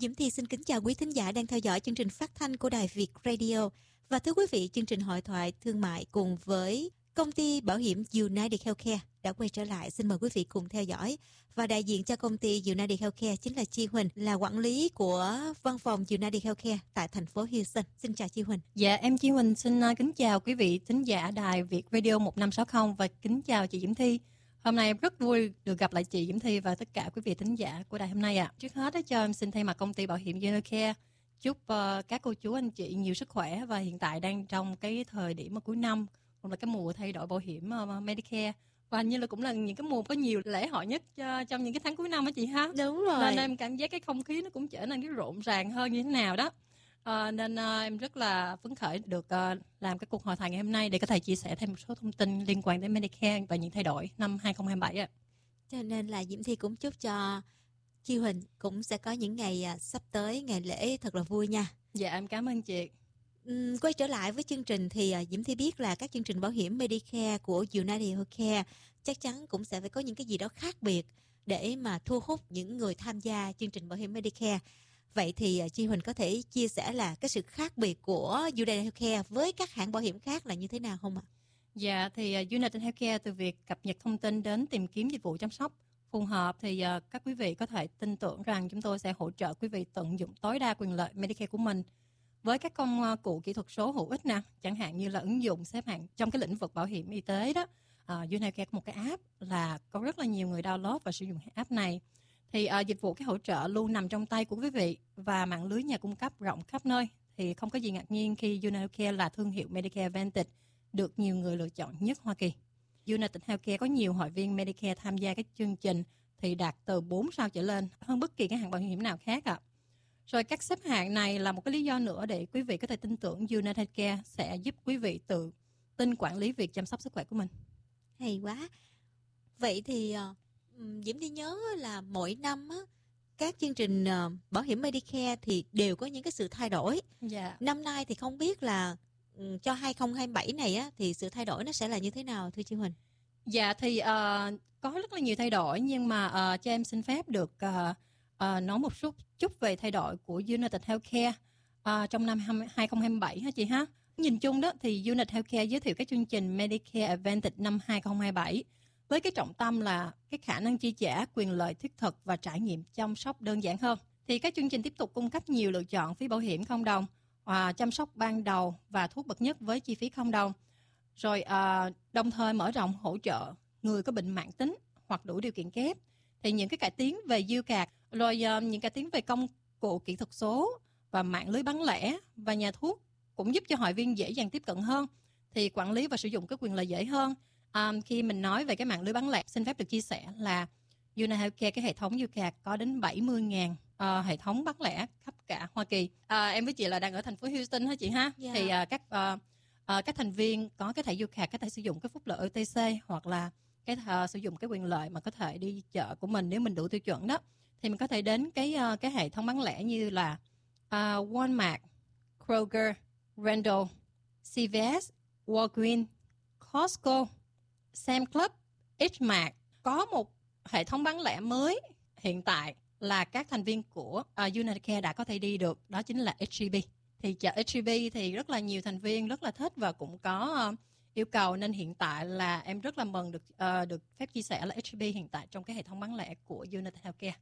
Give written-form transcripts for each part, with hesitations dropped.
Diễm Thi xin kính chào quý thính giả đang theo dõi chương trình phát thanh của Đài Việt Radio. Và thưa quý vị, chương trình hội thoại thương mại cùng với công ty bảo hiểm United Healthcare đã quay trở lại. Xin mời quý vị cùng theo dõi. Và đại diện cho công ty United Healthcare chính là Chi Huỳnh, là quản lý của văn phòng United Healthcare tại thành phố Houston. Xin chào Chi Huỳnh. Dạ, em Chi Huỳnh xin kính chào quý vị thính giả Đài Việt Radio 1560 và kính chào chị Diễm Thi. Hôm nay em rất vui được gặp lại chị Diễm Thi và tất cả quý vị thính giả của đài hôm nay ạ. Trước hết cho em xin thay mặt công ty bảo hiểm United Care chúc các cô chú anh chị nhiều sức khỏe, và hiện tại đang trong cái thời điểm mà cuối năm, cũng là cái mùa thay đổi bảo hiểm Medicare, và như là cũng là những cái mùa có nhiều lễ hội nhất trong những cái tháng cuối năm á chị ha. Đúng rồi. Nên em cảm giác cái không khí nó cũng trở nên cái rộn ràng hơn như thế nào đó. Nên em rất là phấn khởi được làm cái cuộc hội thoại ngày hôm nay để có thể chia sẻ thêm một số thông tin liên quan đến Medicare và những thay đổi năm 2027 ạ. Cho nên là Diễm Thi cũng chúc cho Chi Huỳnh cũng sẽ có những ngày sắp tới, ngày lễ thật là vui nha. Dạ, em cảm ơn chị. Quay trở lại với chương trình thì Diễm Thi biết là các chương trình bảo hiểm Medicare của United Healthcare chắc chắn cũng sẽ phải có những cái gì đó khác biệt để mà thu hút những người tham gia chương trình bảo hiểm Medicare. Vậy thì Chi Huỳnh có thể chia sẻ là cái sự khác biệt của United Healthcare với các hãng bảo hiểm khác là như thế nào không ạ? Dạ, thì United Healthcare từ việc cập nhật thông tin đến tìm kiếm dịch vụ chăm sóc phù hợp thì các quý vị có thể tin tưởng rằng chúng tôi sẽ hỗ trợ quý vị tận dụng tối đa quyền lợi Medicare của mình với các công cụ kỹ thuật số hữu ích nè, chẳng hạn như là ứng dụng xếp hạng trong cái lĩnh vực bảo hiểm y tế đó. United Healthcare có một cái app là có rất là nhiều người download và sử dụng app này. Thì dịch vụ cái hỗ trợ luôn nằm trong tay của quý vị và mạng lưới nhà cung cấp rộng khắp nơi. Thì không có gì ngạc nhiên khi United Healthcare là thương hiệu Medicare Advantage được nhiều người lựa chọn nhất Hoa Kỳ. United Healthcare có nhiều hội viên Medicare tham gia các chương trình thì đạt từ 4 sao trở lên hơn bất kỳ cái hãng bảo hiểm nào khác ạ. Rồi các xếp hạng này là một cái lý do nữa để quý vị có thể tin tưởng United Healthcare sẽ giúp quý vị tự tin quản lý việc chăm sóc sức khỏe của mình. Hay quá. Vậy thì Diễm Thi nhớ là mỗi năm á, các chương trình bảo hiểm Medicare thì đều có những cái sự thay đổi. Dạ. Năm nay thì không biết là cho 2027 này á, thì sự thay đổi nó sẽ là như thế nào thưa chị Huỳnh? Dạ thì có rất là nhiều thay đổi, nhưng mà cho em xin phép được nói một chút về thay đổi của United Healthcare trong năm 2027 ha chị ha. Nhìn chung đó thì United Healthcare giới thiệu các chương trình Medicare Advantage năm 2027 với cái trọng tâm là cái khả năng chi trả, quyền lợi thiết thực và trải nghiệm chăm sóc đơn giản hơn. Thì các chương trình tiếp tục cung cấp nhiều lựa chọn phí bảo hiểm không đồng, chăm sóc ban đầu và thuốc bậc nhất với chi phí không đồng. Rồi đồng thời mở rộng hỗ trợ người có bệnh mãn tính hoặc đủ điều kiện kép. Thì những cái cải tiến về dư cạc, rồi những cải tiến về công cụ kỹ thuật số và mạng lưới bán lẻ và nhà thuốc cũng giúp cho hội viên dễ dàng tiếp cận hơn. Thì quản lý và sử dụng các quyền lợi dễ hơn. Khi mình nói về cái mạng lưới bán lẻ, xin phép được chia sẻ là United Healthcare, cái hệ thống UCAD có đến 70.000 hệ thống bán lẻ khắp cả Hoa Kỳ. Em với chị là đang ở thành phố Houston hả chị ha? Yeah. Thì các thành viên có cái thẻ UCAD có thể sử dụng cái phúc lợi OTC hoặc là sử dụng cái quyền lợi mà có thể đi chợ của mình nếu mình đủ tiêu chuẩn đó. Thì mình có thể đến cái hệ thống bán lẻ như là Walmart, Kroger, Randall, CVS, Walgreens, Costco, Sam's Club, H-Mart. Có một hệ thống bán lẻ mới hiện tại là các thành viên của United Care đã có thể đi được, đó chính là H-E-B. Thì chợ H-E-B thì rất là nhiều thành viên rất là thích và cũng có yêu cầu, nên hiện tại là em rất là mừng được phép chia sẻ là H-E-B hiện tại trong cái hệ thống bán lẻ của United Healthcare.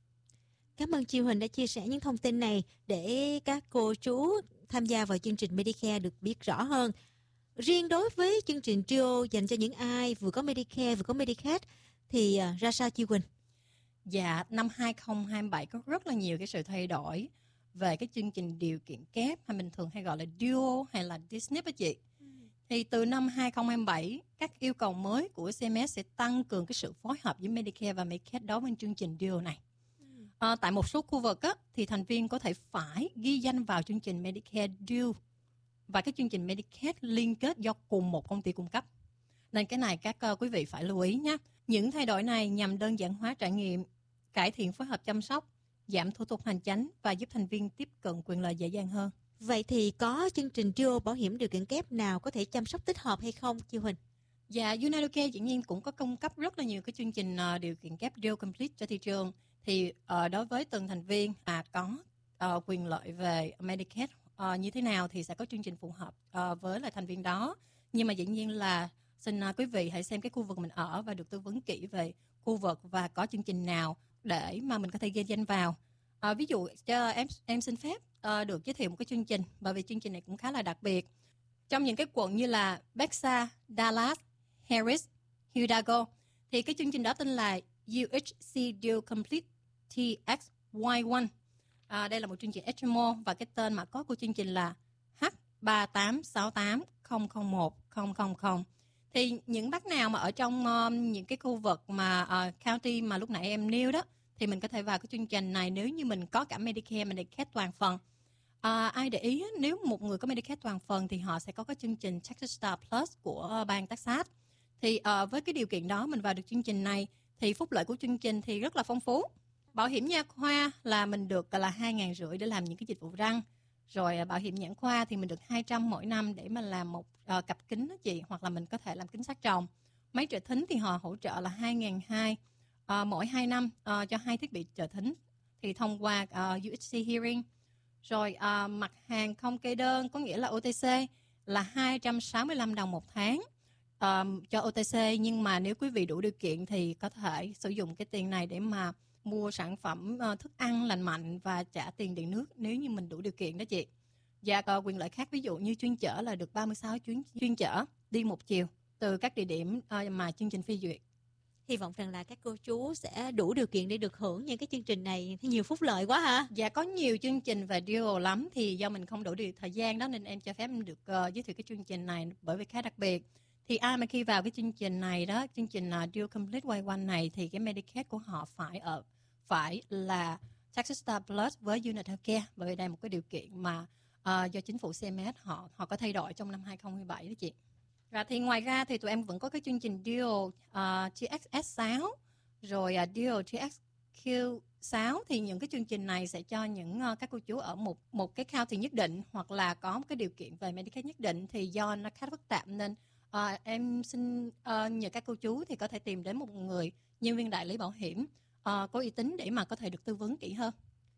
Cảm ơn Chi Huỳnh đã chia sẻ những thông tin này để các cô chú tham gia vào chương trình Medicare được biết rõ hơn. Riêng đối với chương trình Trio dành cho những ai vừa có Medicare vừa có Medicaid thì ra sao Chi Huỳnh? Dạ, năm 2027 có rất là nhiều cái sự thay đổi về cái chương trình điều kiện kép, hay mình thường hay gọi là dual hay là DSNP á chị. Thì từ năm 2027, các yêu cầu mới của CMS sẽ tăng cường cái sự phối hợp giữa Medicare và Medicaid đối với chương trình dual này. Tại một số khu vực á, thì thành viên có thể phải ghi danh vào chương trình Medicare dual và các chương trình Medicaid liên kết do cùng một công ty cung cấp. Nên cái này các quý vị phải lưu ý nhé. Những thay đổi này nhằm đơn giản hóa trải nghiệm, cải thiện phối hợp chăm sóc, giảm thủ tục hành chính và giúp thành viên tiếp cận quyền lợi dễ dàng hơn. Vậy thì có chương trình Trio bảo hiểm điều kiện kép nào có thể chăm sóc tích hợp hay không Chi Huỳnh? Dạ, United Care dĩ nhiên cũng có cung cấp rất là nhiều cái chương trình điều kiện kép Trio Complete cho thị trường. Thì đối với từng thành viên có quyền lợi về Medicaid như thế nào thì sẽ có chương trình phù hợp với lại thành viên đó. Nhưng mà dĩ nhiên là xin quý vị hãy xem cái khu vực mình ở và được tư vấn kỹ về khu vực và có chương trình nào để mà mình có thể ghi danh vào. Ví dụ cho em xin phép được giới thiệu một cái chương trình, bởi vì chương trình này cũng khá là đặc biệt. Trong những cái quận như là Bexar, Dallas, Harris, Hidalgo thì cái chương trình đó tên là UHC Deal Complete TXY1. Đây là một chương trình HMO và cái tên mã code của chương trình là H3868001000. Thì những bác nào mà ở trong những cái khu vực mà county mà lúc nãy em nêu đó thì mình có thể vào cái chương trình này nếu như mình có cả Medicare, Medicaid toàn phần. Ai để ý nếu một người có Medicaid toàn phần thì họ sẽ có cái chương trình Texas Star Plus của bang Texas. Thì với cái điều kiện đó mình vào được chương trình này thì phúc lợi của chương trình thì rất là phong phú. Bảo hiểm nha khoa là mình được là 2.500 để làm những cái dịch vụ răng. Rồi bảo hiểm nhãn khoa thì mình được 200 mỗi năm để mà làm một cặp kính đó chị, hoặc là mình có thể làm kính sát tròng. Máy trợ thính thì họ hỗ trợ là 2.200 mỗi 2 năm cho 2 thiết bị trợ thính thì thông qua UHC Hearing. Rồi mặt hàng không kê đơn có nghĩa là OTC là 265 đồng một tháng cho OTC, nhưng mà nếu quý vị đủ điều kiện thì có thể sử dụng cái tiền này để mà mua sản phẩm thức ăn lành mạnh và trả tiền điện nước nếu như mình đủ điều kiện đó chị. Và có quyền lợi khác, ví dụ như chuyên chở là được 36 chuyên chở đi một chiều từ các địa điểm mà chương trình phê duyệt. Hy vọng rằng là các cô chú sẽ đủ điều kiện để được hưởng những cái chương trình này, nhiều phúc lợi quá ha. Dạ, có nhiều chương trình và deal lắm, thì do mình không đủ điều thời gian đó nên em cho phép em được giới thiệu cái chương trình này bởi vì khá đặc biệt. Thì ai mà khi vào cái chương trình này đó, chương trình Deal Complete Y1 này thì cái Medicaid của họ phải là Texas Star Plus với United Healthcare, bởi vì đây là một cái điều kiện mà do chính phủ CMS họ có thay đổi trong năm 2017 đó chị. Và thì ngoài ra thì tụi em vẫn có cái chương trình Deal TXS6 rồi Deal TXQ6, thì những cái chương trình này sẽ cho những các cô chú ở một cái county nhất định hoặc là có một cái điều kiện về Medicaid nhất định, thì do nó khá phức tạp nên em xin nhờ các cô chú thì có thể tìm đến một người nhân viên đại lý bảo hiểm có uy tín để mà có thể được tư vấn kỹ hơn.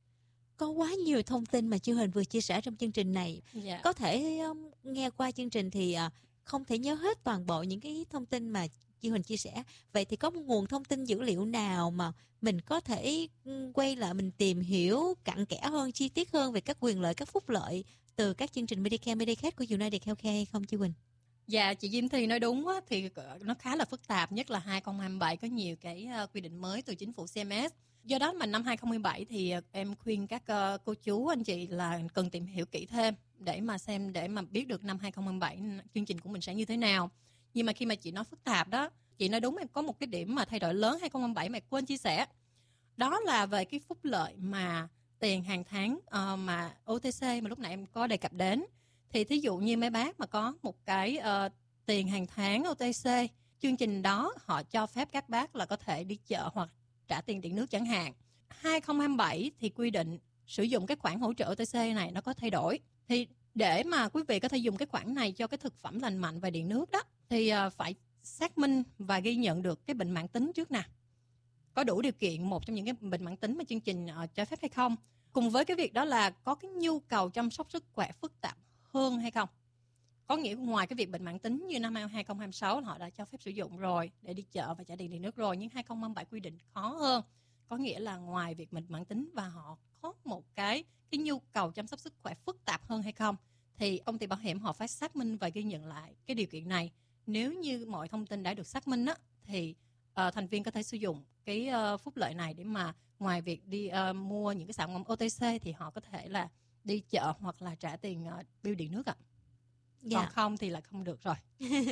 Có quá nhiều thông tin mà Chiêu Huỳnh vừa chia sẻ trong chương trình này. Dạ. Có thể nghe qua chương trình thì không thể nhớ hết toàn bộ những cái thông tin mà Chiêu Huỳnh chia sẻ. Vậy thì có một nguồn thông tin dữ liệu nào mà mình có thể quay lại mình tìm hiểu cặn kẽ hơn, chi tiết hơn về các quyền lợi, các phúc lợi từ các chương trình Medicare, Medicaid của United Healthcare hay không Chiêu Huỳnh? Dạ, chị Diêm Thi nói đúng á, thì nó khá là phức tạp, nhất là 2027 có nhiều cái quy định mới từ chính phủ CMS. Do đó mà năm 2017 thì em khuyên các cô chú anh chị là cần tìm hiểu kỹ thêm để mà biết được năm 2027 chương trình của mình sẽ như thế nào. Nhưng mà khi mà chị nói phức tạp đó, chị nói đúng, em có một cái điểm mà thay đổi lớn 2027 mà quên chia sẻ. Đó là về cái phúc lợi mà tiền hàng tháng mà OTC mà lúc nãy em có đề cập đến. Thì thí dụ như mấy bác mà có một cái tiền hàng tháng OTC, chương trình đó họ cho phép các bác là có thể đi chợ hoặc trả tiền điện nước chẳng hạn. 2027 thì quy định sử dụng cái khoản hỗ trợ OTC này nó có thay đổi. Thì để mà quý vị có thể dùng cái khoản này cho cái thực phẩm lành mạnh và điện nước đó thì phải xác minh và ghi nhận được cái bệnh mãn tính trước nè. Có đủ điều kiện một trong những cái bệnh mãn tính mà chương trình cho phép hay không. Cùng với cái việc đó là có cái nhu cầu chăm sóc sức khỏe phức tạp hơn hay không. Có nghĩa ngoài cái việc bệnh mãn tính như năm 2026 họ đã cho phép sử dụng rồi để đi chợ và trả tiền điện nước rồi, nhưng 2027 quy định khó hơn. Có nghĩa là ngoài việc bệnh mãn tính và họ có một cái nhu cầu chăm sóc sức khỏe phức tạp hơn hay không, thì công ty bảo hiểm họ phải xác minh và ghi nhận lại cái điều kiện này. Nếu như mọi thông tin đã được xác minh á, thì thành viên có thể sử dụng cái phúc lợi này để mà ngoài việc đi mua những cái sản phẩm OTC thì họ có thể là đi chợ hoặc là trả tiền bill điện nước ạ. Dạ. Còn không thì là không được rồi.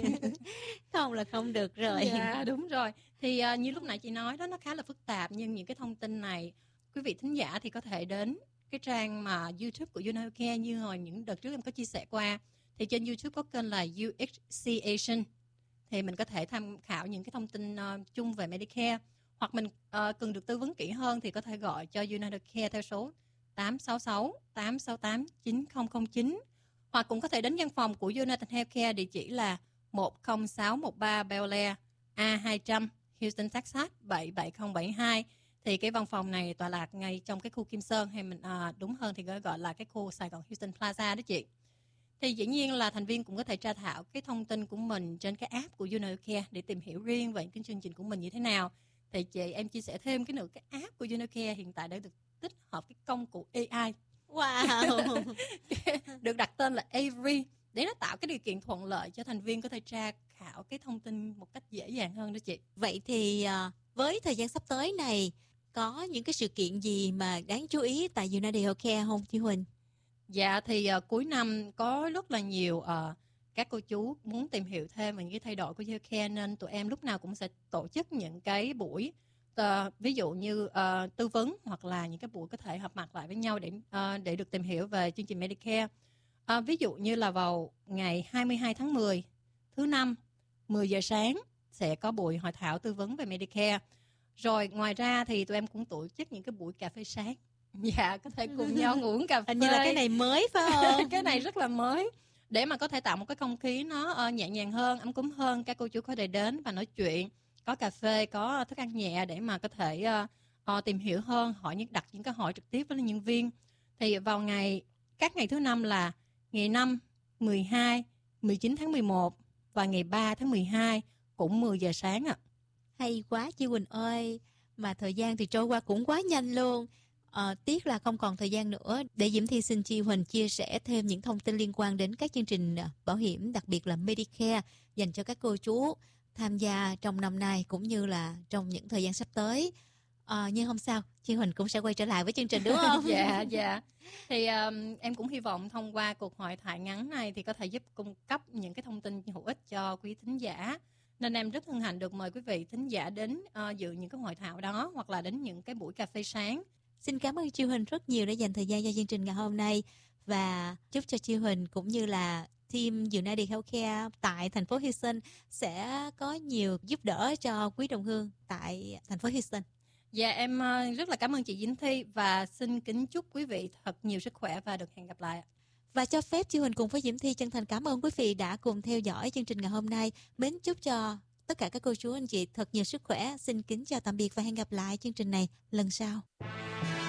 Không là không được rồi. Dạ, đúng rồi. Thì như lúc nãy chị nói đó, nó khá là phức tạp, nhưng những cái thông tin này quý vị thính giả thì có thể đến cái trang mà YouTube của United Care như hồi những đợt trước em có chia sẻ qua. Thì trên YouTube có kênh là UHC Asian. Thì mình có thể tham khảo những cái thông tin chung về Medicare. Hoặc mình cần được tư vấn kỹ hơn thì có thể gọi cho United Care theo số 866 868 9009. Hoặc cũng có thể đến văn phòng của United Healthcare, địa chỉ là 10613 Bel Air A200 Houston, Texas 77072. Thì cái văn phòng này tọa lạc ngay trong cái khu Kim Sơn, hay mình đúng hơn thì gọi là cái khu Sài Gòn Houston Plaza đó chị. Thì dĩ nhiên là thành viên cũng có thể tra thảo cái thông tin của mình trên cái app của UniCare để tìm hiểu riêng về cái chương trình của mình như thế nào. Thì em chia sẻ thêm cái nữa, cái app của UniCare hiện tại đã được tích hợp cái công cụ AI. Wow. Được đặt tên là Avery, để nó tạo cái điều kiện thuận lợi cho thành viên có thể tra khảo cái thông tin một cách dễ dàng hơn đó chị. Vậy thì với thời gian sắp tới này, có những cái sự kiện gì mà đáng chú ý tại United Healthcare không chị Huỳnh? Dạ thì cuối năm có rất là nhiều các cô chú muốn tìm hiểu thêm về những cái thay đổi của Healthcare, nên tụi em lúc nào cũng sẽ tổ chức những cái buổi ví dụ như tư vấn, hoặc là những cái buổi có thể họp mặt lại với nhau để được tìm hiểu về chương trình Medicare. Ví dụ như là vào ngày 22 tháng 10, thứ năm, 10 giờ sáng sẽ có buổi hội thảo tư vấn về Medicare. Rồi ngoài ra thì tụi em cũng tổ chức những cái buổi cà phê sáng. Dạ, có thể cùng nhau uống cà phê. Hình như là cái này mới phải không? Cái này rất là mới, để mà có thể tạo một cái không khí nó nhẹ nhàng hơn, ấm cúng hơn. Các cô chú có thể đến và nói chuyện, có cà phê, có thức ăn nhẹ để mà có thể tìm hiểu hơn, đặt những câu hỏi trực tiếp với nhân viên. Thì vào các ngày thứ năm là ngày 5, 12, 19 tháng 11 và ngày 3 tháng 12 cũng 10 giờ sáng ạ. Hay quá chị Huỳnh ơi, mà thời gian thì trôi qua cũng quá nhanh luôn. Tiếc là không còn thời gian nữa để Diễm Thi xin chị Huỳnh chia sẻ thêm những thông tin liên quan đến các chương trình bảo hiểm, đặc biệt là Medicare dành cho các cô chú tham gia trong năm nay cũng như là trong những thời gian sắp tới. Nhưng không sao, chị Huỳnh cũng sẽ quay trở lại với chương trình đúng không? Dạ. Thì em cũng hy vọng thông qua cuộc hội thoại ngắn này thì có thể giúp cung cấp những cái thông tin hữu ích cho quý thính giả. Nên em rất hân hạnh được mời quý vị thính giả đến dự những cái hội thảo đó, hoặc là đến những cái buổi cà phê sáng. Xin cảm ơn chị Huỳnh rất nhiều đã dành thời gian cho chương trình ngày hôm nay, và chúc cho chị Huỳnh cũng như là team United Healthcare tại thành phố Houston sẽ có nhiều giúp đỡ cho quý đồng hương tại thành phố Houston. Dạ, em rất là cảm ơn chị Diễm Thi, và xin kính chúc quý vị thật nhiều sức khỏe và được hẹn gặp lại. Và cho phép chị Huỳnh cùng với Diễm Thi chân thành cảm ơn quý vị đã cùng theo dõi chương trình ngày hôm nay. Mến chúc cho tất cả các cô chú anh chị thật nhiều sức khỏe. Xin kính chào tạm biệt và hẹn gặp lại chương trình này lần sau.